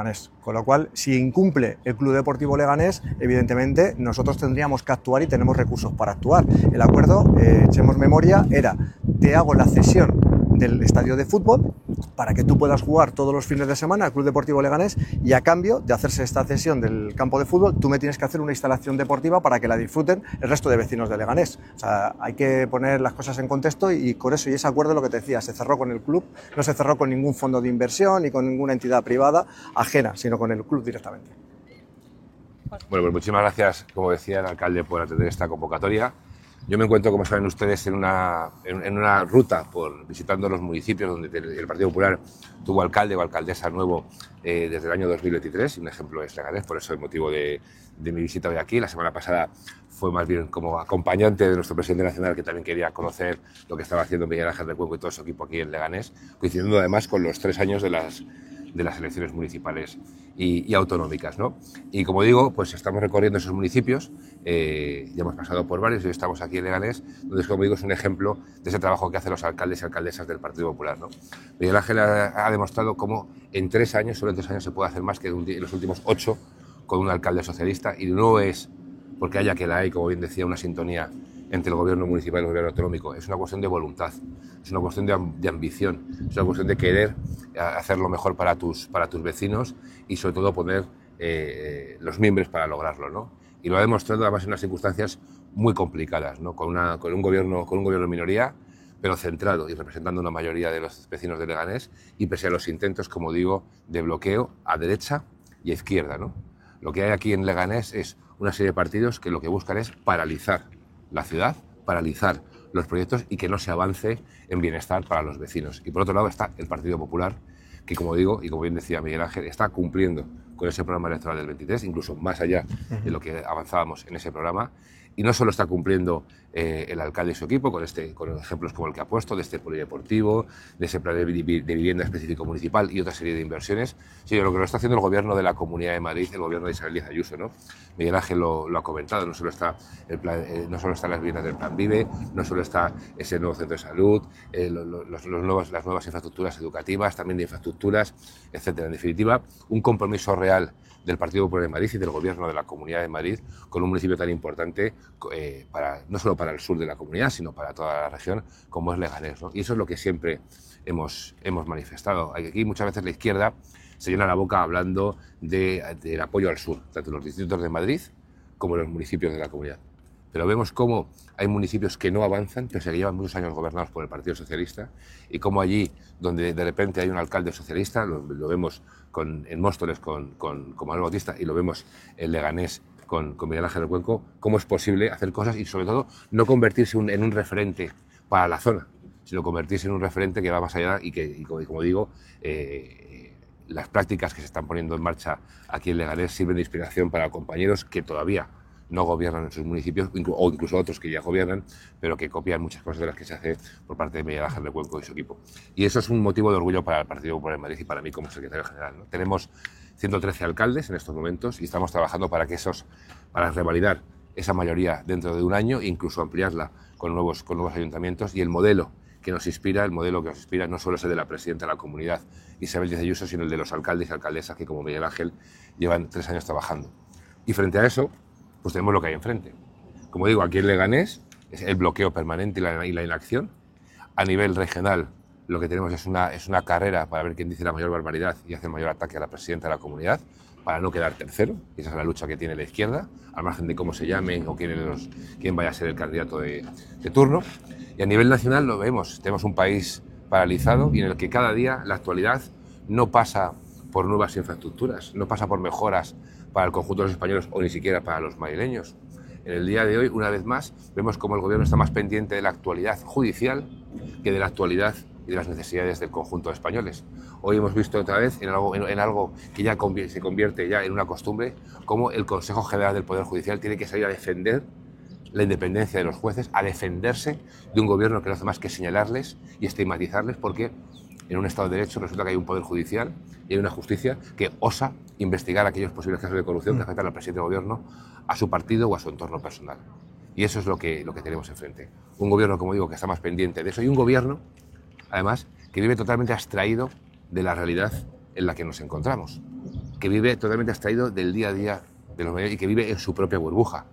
Leganés. Con lo cual, si incumple el Club Deportivo Leganés, evidentemente nosotros tendríamos que actuar y tenemos recursos para actuar. El acuerdo, echemos memoria, era: te hago la cesión del estadio de fútbol para que tú puedas jugar todos los fines de semana al Club Deportivo Leganés, y a cambio de hacerse esta cesión del campo de fútbol, tú me tienes que hacer una instalación deportiva para que la disfruten el resto de vecinos de Leganés. O sea, hay que poner las cosas en contexto, y con eso y ese acuerdo, lo que te decía, se cerró con el club, no se cerró con ningún fondo de inversión ni con ninguna entidad privada ajena, sino con el club directamente. Bueno, pues muchísimas gracias, como decía el alcalde, por atender esta convocatoria. Yo me encuentro, como saben ustedes, en una ruta visitando los municipios donde el Partido Popular tuvo alcalde o alcaldesa nuevo desde el año 2023, y un ejemplo es Leganés, por eso el motivo de mi visita hoy aquí. La semana pasada fue más bien como acompañante de nuestro presidente nacional, que también quería conocer lo que estaba haciendo Miguel Ángel Recuenco y todo su equipo aquí en Leganés, coincidiendo además con los 3 años de las elecciones municipales y autonómicas, ¿no? Y como digo, pues estamos recorriendo esos municipios, ya hemos pasado por varios y hoy estamos aquí en Leganés, donde, como digo, es un ejemplo de ese trabajo que hacen los alcaldes y alcaldesas del Partido Popular, ¿no? Miguel Ángel ha demostrado cómo en 3 años, solo en 3 años, se puede hacer más que en los últimos 8 con un alcalde socialista, y no es porque haya que la hay, como bien decía, una sintonía entre el gobierno municipal y el gobierno autonómico. Es una cuestión de voluntad, es una cuestión de ambición, es una cuestión de querer hacer lo mejor para tus vecinos, y sobre todo poner los miembros para lograrlo, ¿no? Y lo ha demostrado además en unas circunstancias muy complicadas, ¿no? Con un gobierno en minoría, pero centrado y representando una mayoría de los vecinos de Leganés, y pese a los intentos, como digo, de bloqueo a derecha y a izquierda, ¿no? Lo que hay aquí en Leganés es una serie de partidos que lo que buscan es paralizar la ciudad, paralizar los proyectos, y que no se avance en bienestar para los vecinos. Y por otro lado está el Partido Popular, que, como digo, y como bien decía Miguel Ángel, está cumpliendo con ese programa electoral del 23, incluso más allá de lo que avanzábamos en ese programa. Y no solo está cumpliendo el alcalde y su equipo con ejemplos como el que ha puesto, de este polideportivo, de ese plan de vivienda específico municipal y otra serie de inversiones, sino lo que lo está haciendo el gobierno de la Comunidad de Madrid, el gobierno de Isabel Díaz Ayuso, ¿no? Miguel Ángel lo ha comentado, no solo están las viviendas del Plan Vive, no solo está ese nuevo centro de salud, las nuevas infraestructuras educativas, también de infraestructuras, etcétera. En definitiva, un compromiso real del Partido Popular de Madrid y del Gobierno de la Comunidad de Madrid con un municipio tan importante, no solo para el sur de la comunidad, sino para toda la región, como es Leganés, ¿no? Y eso es lo que siempre hemos manifestado. Aquí muchas veces la izquierda se llena la boca hablando del apoyo al sur, tanto en los distritos de Madrid como en los municipios de la comunidad. Pero vemos cómo hay municipios que no avanzan, pese a que llevan muchos años gobernados por el Partido Socialista, y cómo allí, donde de repente hay un alcalde socialista, lo vemos en Móstoles con Manuel Bautista, y lo vemos en Leganés con Miguel Ángel Recuenco, cómo es posible hacer cosas y, sobre todo, no convertirse en un referente para la zona, sino convertirse en un referente que va más allá y que, como digo, las prácticas que se están poniendo en marcha aquí en Leganés sirven de inspiración para compañeros que todavía no gobiernan en sus municipios, o incluso otros que ya gobiernan, pero que copian muchas cosas de las que se hace por parte de Miguel Ángel Recuenco y su equipo. Y eso es un motivo de orgullo para el Partido Popular de Madrid y para mí como secretario general, ¿no? Tenemos 113 alcaldes en estos momentos y estamos trabajando para revalidar esa mayoría dentro de un año e incluso ampliarla con nuevos ayuntamientos. Y el modelo que nos inspira no solo es el de la presidenta de la comunidad, Isabel Díaz Ayuso, sino el de los alcaldes y alcaldesas que, como Miguel Ángel, llevan 3 años trabajando. Y frente a eso, pues tenemos lo que hay enfrente. Como digo, aquí en Leganés es el bloqueo permanente y la inacción. A nivel regional, lo que tenemos es una carrera para ver quién dice la mayor barbaridad y hace el mayor ataque a la presidenta de la comunidad, para no quedar tercero. Esa es la lucha que tiene la izquierda, al margen de cómo se llame o quién vaya a ser el candidato de turno. Y a nivel nacional lo vemos, tenemos un país paralizado y en el que cada día la actualidad no pasa por nuevas infraestructuras, no pasa por mejoras para el conjunto de los españoles o ni siquiera para los madrileños. En el día de hoy, una vez más, vemos cómo el gobierno está más pendiente de la actualidad judicial que de la actualidad y de las necesidades del conjunto de españoles. Hoy hemos visto otra vez en algo que ya se convierte ya en una costumbre, cómo el Consejo General del Poder Judicial tiene que salir a defender la independencia de los jueces, a defenderse de un gobierno que no hace más que señalarles y estigmatizarles, porque en un Estado de Derecho resulta que hay un Poder Judicial y hay una justicia que osa investigar aquellos posibles casos de corrupción que afectan al presidente del gobierno, a su partido o a su entorno personal. Y eso es lo que tenemos enfrente. Un gobierno, como digo, que está más pendiente de eso, y un gobierno, además, que vive totalmente abstraído de la realidad en la que nos encontramos. que vive totalmente abstraído del día a día de los medios y que vive en su propia burbuja.